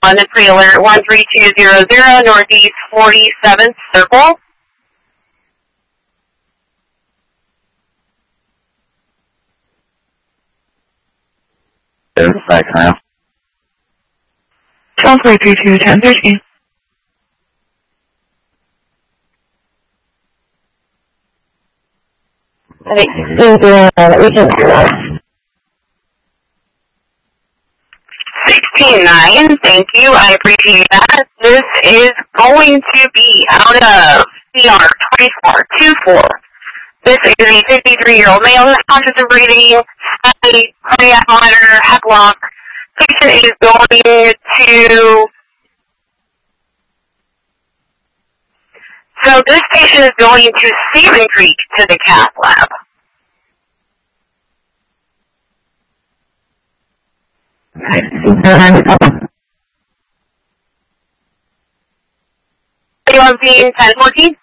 on the pre-alert 13200 Northeast 47th Circle. Back now. 1232 1013. Okay. 16-9, thank you, I appreciate that. This is going to be out of CR 2424. This is a 53-year-old male, conscious of breathing, cardiac monitor, headlock. Patient is going to... So this patient is going to Stephen Creek to the cath lab. On scene 1014.